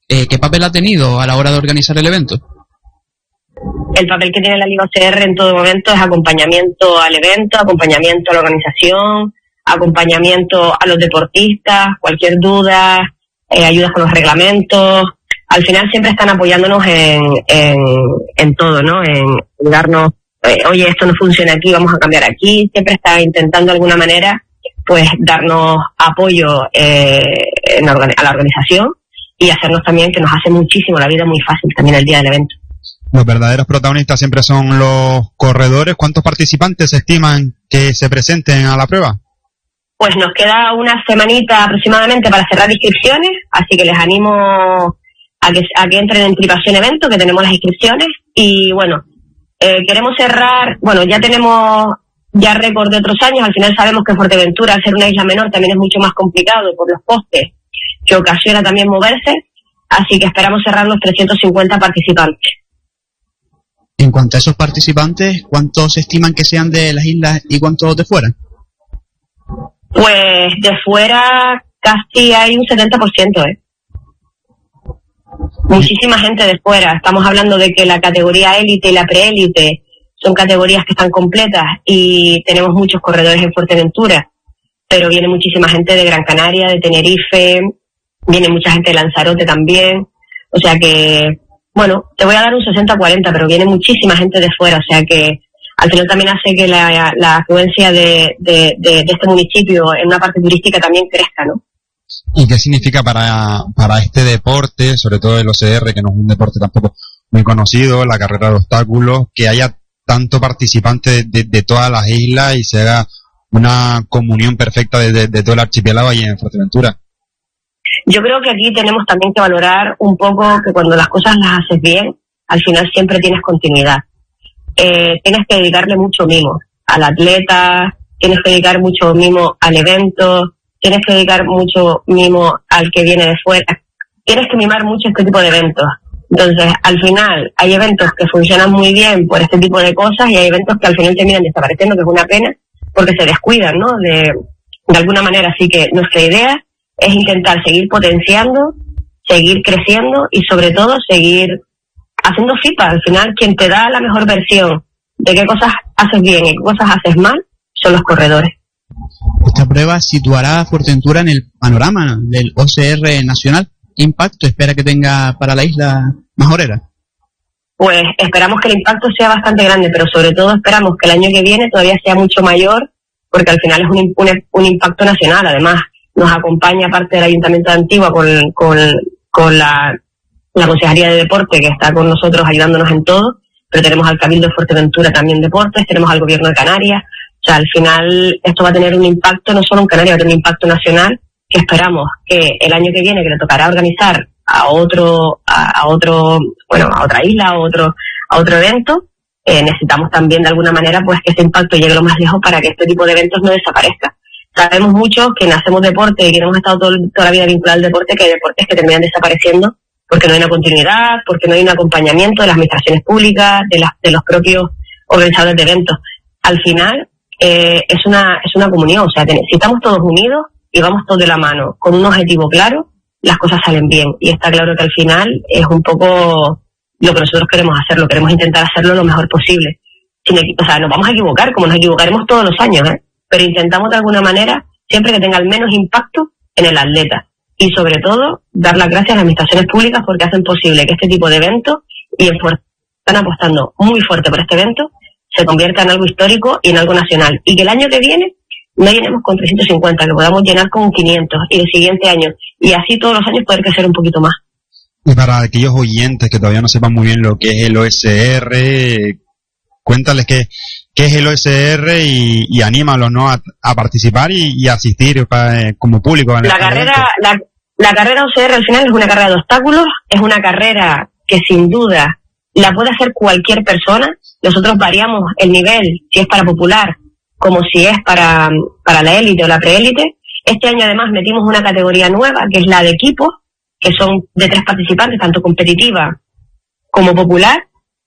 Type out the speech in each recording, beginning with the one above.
¿qué papel ha tenido a la hora de organizar el evento? El papel que tiene la Liga OCR en todo momento es acompañamiento al evento, acompañamiento a la organización, acompañamiento a los deportistas, cualquier duda, ayudas con los reglamentos. Al final siempre están apoyándonos en todo, ¿no? En darnos, oye, esto no funciona aquí, vamos a cambiar aquí. Siempre está intentando de alguna manera, pues, darnos apoyo a la organización y hacernos también, que nos hace muchísimo la vida muy fácil también el día del evento. Los verdaderos protagonistas siempre son los corredores. ¿Cuántos participantes se estiman que se presenten a la prueba? Pues nos queda una semanita aproximadamente para cerrar inscripciones, así que les animo a que entren en Tripasión Evento, que tenemos las inscripciones. Y bueno, queremos cerrar, bueno, ya tenemos récord de otros años. Al final sabemos que Fuerteventura, al ser una isla menor, también es mucho más complicado por los costes que ocasiona también moverse, así que esperamos cerrar los 350 participantes. En cuanto a esos participantes, ¿cuántos se estiman que sean de las islas y cuántos de fuera? Pues de fuera casi hay un 70%, Muchísima gente de fuera. Estamos hablando de que la categoría élite y la preélite son categorías que están completas y tenemos muchos corredores en Fuerteventura, pero viene muchísima gente de Gran Canaria, de Tenerife, viene mucha gente de Lanzarote también. O sea que, bueno, te voy a dar un 60-40, pero viene muchísima gente de fuera, o sea que al final también hace que la afluencia de este municipio en una parte turística también crezca, ¿no? ¿Y qué significa para este deporte, sobre todo el OCR, que no es un deporte tampoco muy conocido, la carrera de obstáculos, que haya tanto participante de todas las islas y se haga una comunión perfecta de todo el archipiélago ahí en Fuerteventura? Yo creo que aquí tenemos también que valorar un poco que cuando las cosas las haces bien, al final siempre tienes continuidad. Tienes que dedicarle mucho mimo al atleta, tienes que dedicar mucho mimo al evento, tienes que dedicar mucho mimo al que viene de fuera. Tienes que mimar mucho este tipo de eventos. Entonces, al final, hay eventos que funcionan muy bien por este tipo de cosas y hay eventos que al final terminan desapareciendo, que es una pena, porque se descuidan, ¿no? De alguna manera. Así que nuestra idea es intentar seguir potenciando, seguir creciendo y sobre todo seguir haciendo FIPA. Al final, quien te da la mejor versión de qué cosas haces bien y qué cosas haces mal son los corredores. Esta prueba situará a Fuerteventura en el panorama del OCR nacional. ¿Qué impacto espera que tenga para la isla majorera? Pues esperamos que el impacto sea bastante grande, pero sobre todo esperamos que el año que viene todavía sea mucho mayor, porque al final es un impacto nacional. Además, nos acompaña parte del Ayuntamiento de Antigua con la Consejería de Deporte, que está con nosotros ayudándonos en todo, pero tenemos al Cabildo de Fuerteventura también Deportes, tenemos al Gobierno de Canarias. O sea, al final esto va a tener un impacto no solo en Canarias, va a tener un impacto nacional, que esperamos que el año que viene, que le tocará organizar a otra isla, a otro evento, necesitamos también de alguna manera pues que ese impacto llegue lo más lejos para que este tipo de eventos no desaparezca. Sabemos muchos que hacemos deporte y que hemos estado toda la vida vinculados al deporte, que hay deportes que terminan desapareciendo porque no hay una continuidad, porque no hay un acompañamiento de las administraciones públicas, de los propios organizadores de eventos. Al final es una comunión, o sea, si estamos todos unidos y vamos todos de la mano con un objetivo claro, las cosas salen bien. Y está claro que al final es un poco lo que nosotros queremos hacerlo, queremos intentar hacerlo lo mejor posible. O sea, nos vamos a equivocar, como nos equivocaremos todos los años, pero intentamos de alguna manera, siempre que tenga el menos impacto en el atleta. Y sobre todo, dar las gracias a las administraciones públicas porque hacen posible que este tipo de eventos, y están apostando muy fuerte por este evento, se convierta en algo histórico y en algo nacional. Y que el año que viene no llenemos con 350, que podamos llenar con 500 y el siguiente año. Y así todos los años poder crecer un poquito más. Y para aquellos oyentes que todavía no sepan muy bien lo que es el OSR, cuéntales qué es el OSR y anímalos, ¿no?, a participar y asistir como público. La carrera OCR al final es una carrera de obstáculos, es una carrera que sin duda la puede hacer cualquier persona. Nosotros variamos el nivel, si es para popular, como si es para la élite o la preélite. Este año además metimos una categoría nueva, que es la de equipos, que son de 3 participantes, tanto competitiva como popular,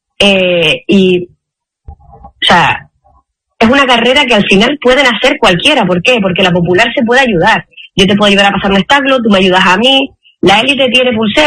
o sea, es una carrera que al final pueden hacer cualquiera. ¿Por qué? Porque la popular se puede ayudar. Yo te puedo ayudar a pasar un obstáculo, tú me ayudas a mí. La élite tiene pulsera.